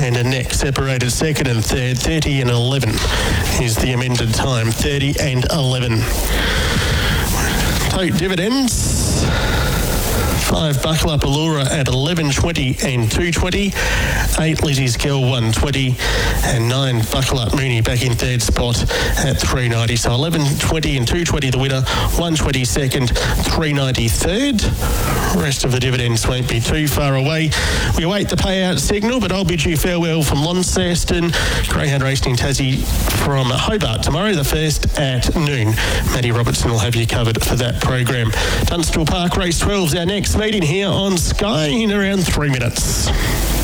And a neck separated second and third, 30 and 11 is the amended time, 30 and 11. Tote dividends. 5 Buckle Up Allura at 11.20 and 2.20. 8 Lizzie's Girl 1.20 and 9 Buckle Up Mooney back in third spot at 3.90. So 11.20 and 2.20 the winner, 1.20 second, 3.90 third. Rest of the dividends won't be too far away. We await the payout signal, but I'll bid you farewell from Launceston. Greyhound racing in Tassie from Hobart tomorrow, the first at noon. Matty Robertson will have you covered for that program. Tunstall Park Race 12 is our next meeting here on Sky in around 3 minutes.